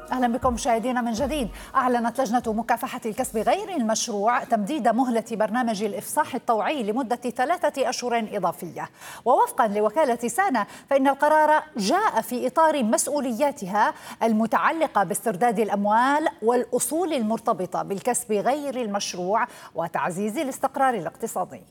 أهلا بكم مشاهدينا من جديد. أعلنت لجنة مكافحة الكسب غير المشروع تمديد مهلة برنامج الإفصاح الطوعي لمدة 3 أشهر إضافية. ووفقا لوكالة سانا فإن القرار جاء في إطار مسؤولياتها المتعلقة باسترداد الأموال والأصول المرتبطة بالكسب غير المشروع وتعزيز الاستقرار الاقتصادي.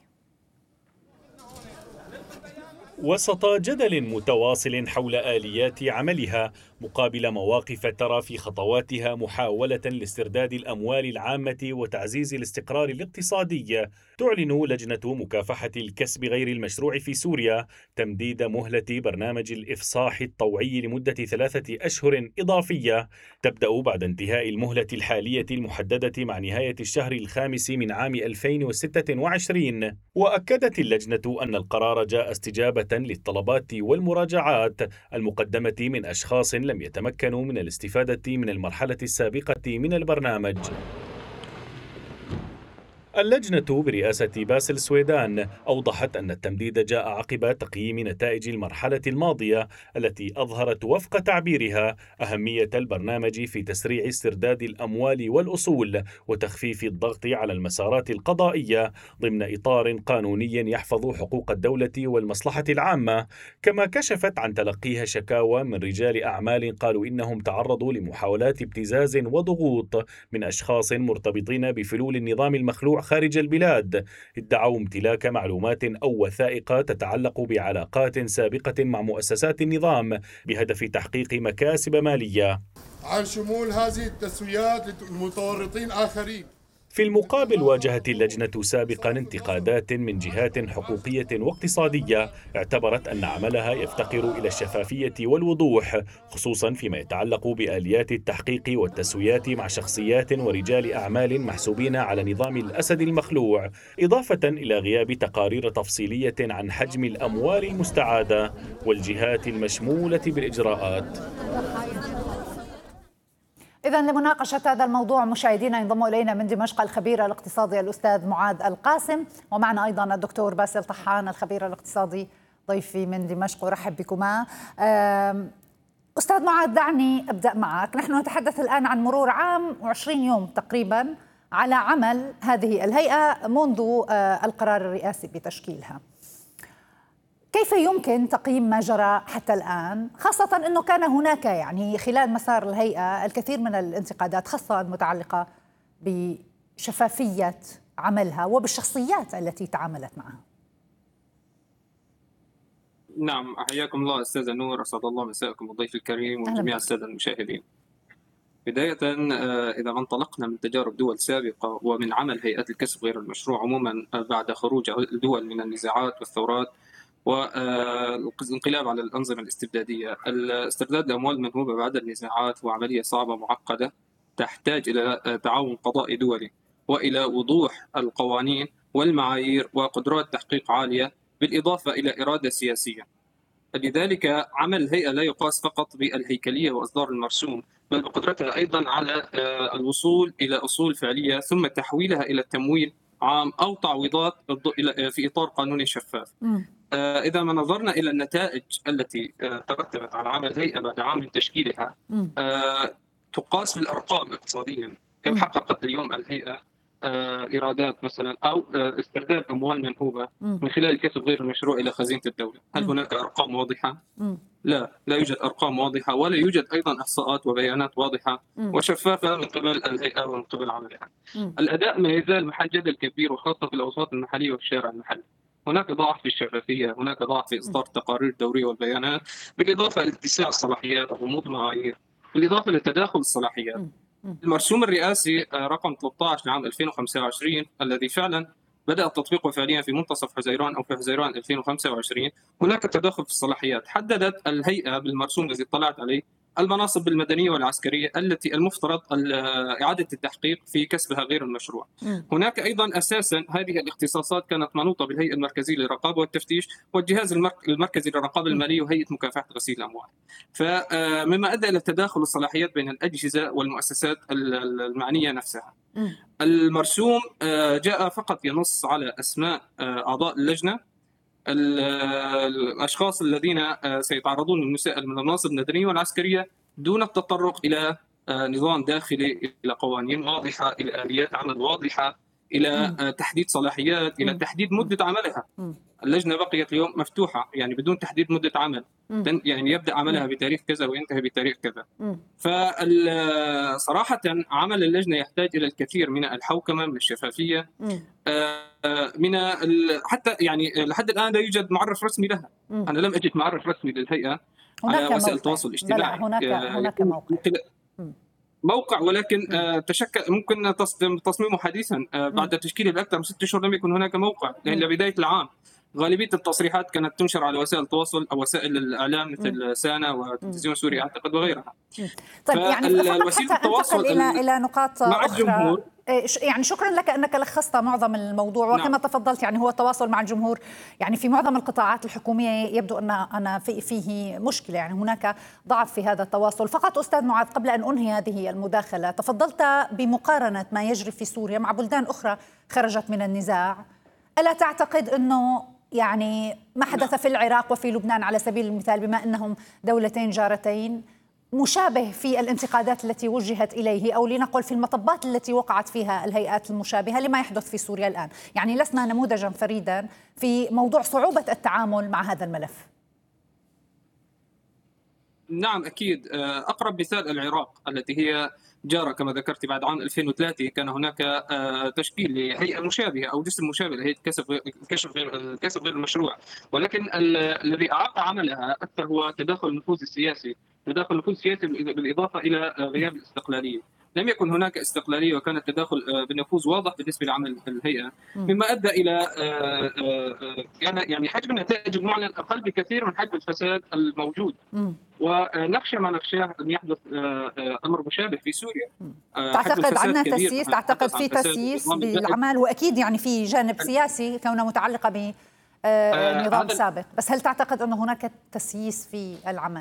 وسط جدل متواصل حول آليات عملها مقابل مواقف ترى في خطواتها محاولة لاسترداد الأموال العامة وتعزيز الاستقرار الاقتصادي، تعلن لجنة مكافحة الكسب غير المشروع في سوريا تمديد مهلة برنامج الإفصاح الطوعي لمدة 3 أشهر إضافية تبدأ بعد انتهاء المهلة الحالية المحددة مع نهاية الشهر الخامس من عام 2026. وأكدت اللجنة أن القرار جاء استجابة للطلبات والمراجعات المقدمة من أشخاص لم يتمكنوا من الاستفادة من المرحلة السابقة من البرنامج. اللجنة برئاسة باسل سويدان أوضحت أن التمديد جاء عقب تقييم نتائج المرحلة الماضية التي أظهرت وفق تعبيرها أهمية البرنامج في تسريع استرداد الأموال والأصول وتخفيف الضغط على المسارات القضائية ضمن إطار قانوني يحفظ حقوق الدولة والمصلحة العامة. كما كشفت عن تلقيها شكاوى من رجال أعمال قالوا إنهم تعرضوا لمحاولات ابتزاز وضغوط من أشخاص مرتبطين بفلول النظام المخلوع خارج البلاد، ادعوا امتلاك معلومات أو وثائق تتعلق بعلاقات سابقة مع مؤسسات النظام بهدف تحقيق مكاسب مالية عن شمول هذه التسويات لمتورطين آخرين. في المقابل واجهت اللجنة سابقا انتقادات من جهات حقوقية واقتصادية اعتبرت أن عملها يفتقر إلى الشفافية والوضوح، خصوصا فيما يتعلق بآليات التحقيق والتسويات مع شخصيات ورجال أعمال محسوبين على نظام الأسد المخلوع، إضافة إلى غياب تقارير تفصيلية عن حجم الأموال المستعادة والجهات المشمولة بالإجراءات. إذن لمناقشة هذا الموضوع مشاهدينا ينضم إلينا من دمشق الخبير الاقتصادي الأستاذ معاذ القاسم، ومعنا أيضا الدكتور باسل طحان الخبير الاقتصادي ضيفي من دمشق، ورحب بكما. أستاذ معاذ، دعني أبدأ معك. نحن نتحدث الآن عن مرور عام و20 يوم تقريبا على عمل هذه الهيئة منذ القرار الرئاسي بتشكيلها. كيف يمكن تقييم ما جرى حتى الآن، خاصة أنه كان هناك خلال مسار الهيئة الكثير من الانتقادات خاصة المتعلقة بشفافية عملها وبالشخصيات التي تعاملت معها؟ نعم، أحياكم الله أستاذة نور، أسعد الله مساءكم الضيف الكريم وجميع السادة المشاهدين. بداية إذا انطلقنا من تجارب دول سابقة ومن عمل هيئات الكسب غير المشروع عموما بعد خروج الدول من النزاعات والثورات والانقلاب على الأنظمة الاستبدادية، استرداد الأموال المنهوبة بعد النزاعات هو عملية صعبة معقدة تحتاج إلى تعاون قضائي دولي وإلى وضوح القوانين والمعايير وقدرات تحقيق عالية، بالإضافة إلى إرادة سياسية. لذلك عمل الهيئة لا يقاس فقط بالهيكلية وإصدار المرسوم، بل بقدرتها أيضا على الوصول إلى أصول فعلية ثم تحويلها إلى تمويل عام أو تعويضات في إطار قانوني شفاف. إذا ما نظرنا إلى النتائج التي ترتبت على عمل الهيئة بعد عام من تشكيلها تقاس بالأرقام اقتصاديا، كم حققت اليوم الهيئة إيرادات مثلا أو استرداد أموال منهوبة من خلال الكسب غير المشروع إلى خزينة الدولة. هل هناك أرقام واضحة؟ لا يوجد أرقام واضحة، ولا يوجد أيضا إحصاءات وبيانات واضحة وشفافة من قبل الهيئة ومن قبل عملها. الأداء ما يزال محل جدل كبير، وخاصة في الأوساط المحلية وفي الشارع المحلي. هناك ضعف في الشفافية، هناك ضعف في إصدار التقارير الدورية والبيانات، بالإضافة لاتساع الصلاحيات وغموض المعايير، بالإضافة لتداخل الصلاحيات. المرسوم الرئاسي رقم 13 لعام 2025 الذي فعلا بدأ تطبيقه فعليا في منتصف حزيران أو في حزيران 2025، هناك تداخل في الصلاحيات. حددت الهيئة بالمرسوم الذي اطلعت عليه المناصب المدنية والعسكرية التي المفترض إعادة التحقيق في كسبها غير المشروع. هناك أيضا أساسا هذه الاختصاصات كانت منوطة بالهيئة المركزية للرقابة والتفتيش والجهاز المركزي للرقابة المالية وهيئة مكافحة غسيل الأموال، فمما أدى إلى تداخل الصلاحيات بين الأجهزة والمؤسسات المعنية نفسها. المرسوم جاء فقط ينص على أسماء أعضاء اللجنة، الأشخاص الذين سيتعرضون للمساءلة من المناصب المدنية والعسكرية، دون التطرق إلى نظام داخلي، إلى قوانين واضحة، إلى آليات عمل واضحة، إلى تحديد صلاحيات، إلى تحديد مدة عملها. اللجنة بقيت اليوم مفتوحة، يعني بدون تحديد مدة عمل، يعني يبدأ عملها بتاريخ كذا وينتهي بتاريخ كذا. فصراحة عمل اللجنة يحتاج إلى الكثير من الحوكمة، من الشفافية، حتى يعني لحد الآن لا يوجد معرف رسمي لها. أنا لم أجد معرف رسمي للهيئة على وسائل التواصل الاجتماعي. هناك موقع، ولكن تشكل ممكن تصميمه حديثا بعد تشكيله بأكثر من 6 أشهر. لم يكن هناك موقع إلى بداية العام. غالبية التصريحات كانت تنشر على وسائل التواصل أو وسائل الإعلام مثل سانا وتلفزيون سوري أعتقد وغيرها. طيب يعني فقط حتى أنتقل إلى نقاط مع أخرى. الجمهور. يعني شكرا لك أنك لخصت معظم الموضوع، وكما نعم. تفضلت يعني هو التواصل مع الجمهور يعني في معظم القطاعات الحكومية يبدو أن فيه مشكلة، يعني هناك ضعف في هذا التواصل. فقط أستاذ معاذ قبل أن أنهي هذه المداخلة، تفضلت بمقارنة ما يجري في سوريا مع بلدان أخرى خرجت من النزاع. ألا تعتقد أنه يعني ما حدث في العراق وفي لبنان على سبيل المثال، بما أنهم دولتين جارتين، مشابه في الانتقادات التي وجهت إليه، أو لنقل في المطبات التي وقعت فيها الهيئات المشابهة لما يحدث في سوريا الآن؟ يعني لسنا نموذجا فريدا في موضوع صعوبة التعامل مع هذا الملف. نعم أكيد. أقرب مثال العراق التي هي جارة كما ذكرت. بعد عام 2003 كان هناك تشكيل لهيئة مشابهة أو جسم مشابه لهيئة الكسب غير المشروع، ولكن الذي أعاق عملها أكثر هو تداخل النفوذ السياسي. بالإضافة إلى غياب الاستقلالية. لم يكن هناك استقلالية، وكان التداخل بالنفوذ واضح بالنسبة لعمل الهيئة، مما أدى إلى يعني حجم النتائج المعلن أقل بكثير من حجم الفساد الموجود. ونخشى ما نخشاه أن يحدث أمر مشابه في سوريا. تعتقد عندنا تسييس؟ تعتقد في تسييس بالعمل؟ وأكيد يعني في جانب سياسي كونها متعلقة بنظام سابق، بس هل تعتقد أن هناك تسييس في العمل؟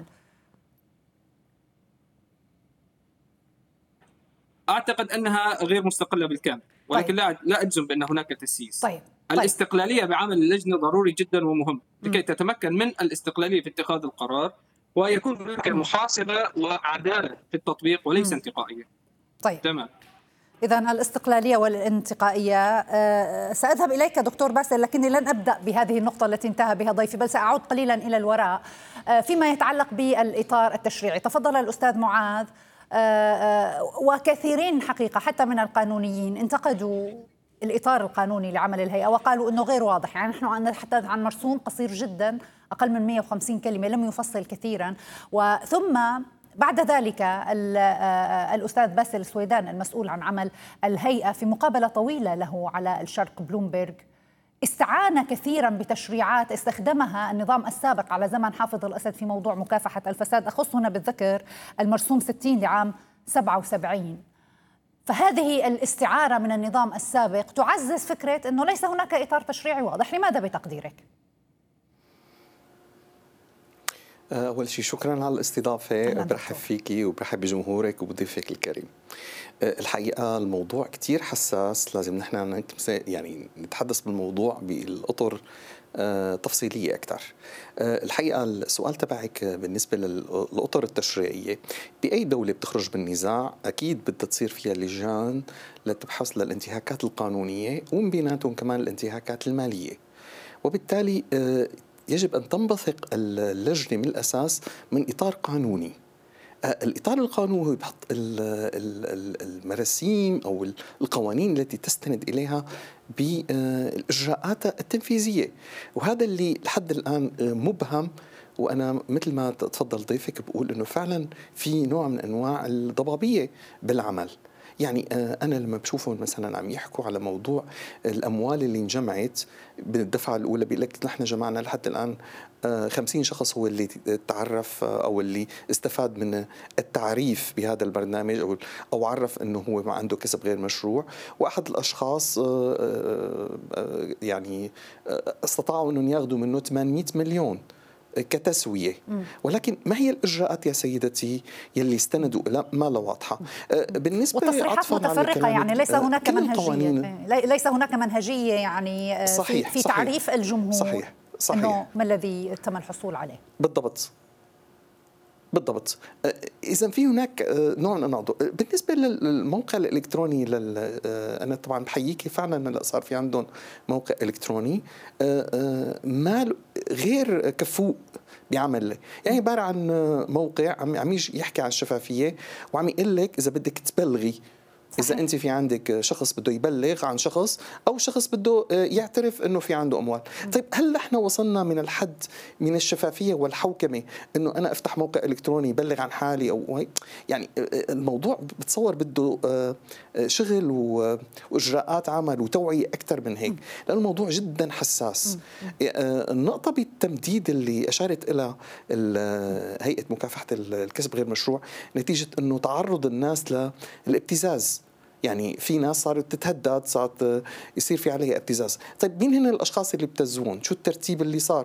أعتقد أنها غير مستقلة بالكامل، ولكن لا أجزم بأن هناك تسييس. الاستقلالية بعمل اللجنة ضروري جدا ومهم لكي تتمكن من الاستقلالية في اتخاذ القرار، ويكون هناك محاسبة وعدالة في التطبيق وليس انتقائية. طيب تمام. إذن الاستقلالية والانتقائية. سأذهب إليك دكتور باسل، لكني لن أبدأ بهذه النقطة التي انتهى بها ضيفي، بل سأعود قليلا إلى الوراء فيما يتعلق بالإطار التشريعي. تفضل الأستاذ معاذ. وكثيرين حقيقة حتى من القانونيين انتقدوا الإطار القانوني لعمل الهيئة وقالوا أنه غير واضح. يعني نحن نتحدث عن مرسوم قصير جدا، أقل من 150 كلمة، لم يفصل كثيرا. وثم بعد ذلك الأستاذ باسل السويدان المسؤول عن عمل الهيئة في مقابلة طويلة له على الشرق بلومبرج استعان كثيرا بتشريعات استخدمها النظام السابق على زمن حافظ الأسد في موضوع مكافحة الفساد. أخص هنا بالذكر المرسوم 60 لعام 77. فهذه الاستعارة من النظام السابق تعزز فكرة أنه ليس هناك إطار تشريعي واضح. لماذا بتقديرك؟ أول شيء شكرا على الاستضافة، برحب فيكي وبرحب بجمهورك وبضيفك الكريم. الحقيقة الموضوع كتير حساس، لازم نحن يعني نتحدث بالموضوع بالأطر تفصيلية أكثر. الحقيقة السؤال تبعك بالنسبة للأطر التشريعية، بأي دولة بتخرج بالنزاع أكيد بدها تصير فيها لجان لتبحث للانتهاكات القانونية ومن بيناتهم كمان الانتهاكات المالية، وبالتالي يجب أن تنبثق اللجنة من الأساس من إطار قانوني. الإطار القانوني هو بحط المراسيم أو القوانين التي تستند إليها بالإجراءات التنفيذية، وهذا اللي لحد الآن مبهم. وأنا مثل ما تفضل ضيفك بقول إنه فعلا في نوع من أنواع الضبابية بالعمل. يعني أنا لما بشوفهم مثلا عم يحكوا على موضوع الأموال اللي انجمعت بالدفعة الأولى، بيقول لك نحن جمعنا لحد الآن 50 شخص هو اللي تعرف أو اللي استفاد من التعريف بهذا البرنامج أو عرف أنه هو ما عنده كسب غير مشروع، وأحد الأشخاص يعني استطاعوا أنهم ياخذوا منه 800 مليون كتسوية. ولكن ما هي الإجراءات يا سيدتي يلي استندوا إلى ما لا واضحة؟ بالنسبة وتصريحات متفرقة، يعني ليس هناك منهجية، ليس هناك منهجية يعني صحيح في تعريف الجمهور. صحيح إنه ما الذي تم الحصول عليه. بالضبط. بالضبط. إذا في هناك نوع من النقد. بالنسبة للموقع الإلكتروني أنا طبعا بحييكي فعلا هلا صار في عندهم موقع إلكتروني ما غير كفؤ بيعمل، يعني عبارة عن موقع عم يحكي عن الشفافية وعم يقول لك إذا بدك تبلغي، إذا أنت في عندك شخص بده يبلغ عن شخص أو شخص بده يعترف أنه في عنده أموال. طيب هل نحن وصلنا من الحد من الشفافية والحوكمة أنه أنا أفتح موقع إلكتروني يبلغ عن حالي أو يعني الموضوع بتصور بده شغل وإجراءات عمل وتوعية أكثر من هيك، لأن الموضوع جدا حساس. النقطة بالتمديد اللي أشارت إلى هيئة مكافحة الكسب غير مشروع نتيجة أنه تعرض الناس للابتزاز، يعني في ناس صارت تتهدد، صارت يصير في عليها ابتزاز. طيب مين هن الأشخاص اللي ابتزون؟ شو الترتيب اللي صار؟